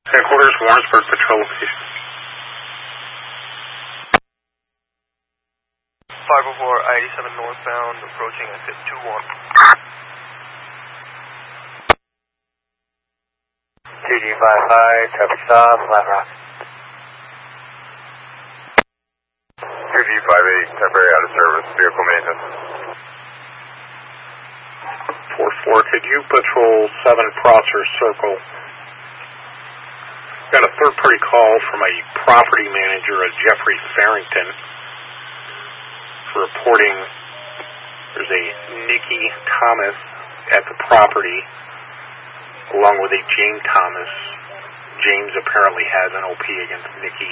Headquarters, Warrensburg Patrol Location. 504 I-87 northbound, approaching exit 21. 2G55, traffic stop, Flat Rock. 2G58, temporary out of service, vehicle maintenance. 4-4, could you patrol 7 Prosser Circle? Got a third-party call from a property manager, Jeffrey Farrington, for reporting there's a Nikki Thomas at the property, along with a James Thomas. James apparently has an OP against Nikki.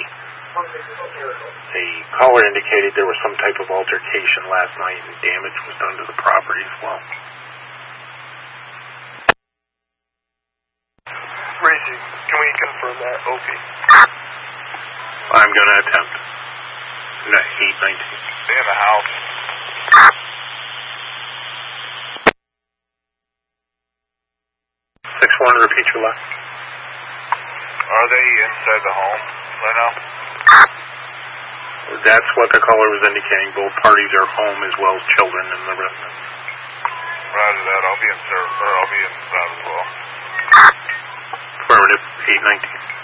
A caller indicated there was some type of altercation last night and damage was done to the property as well. Racy, can we confirm that OP? I'm going to attempt. 819. Stay in the house. 6-1, repeat your last. Are they inside the home right now? That's what the caller was indicating. Both parties are home as well as children in the residence. Roger that. I'll be in service, or I'll be inside as well. Affirmative, 819.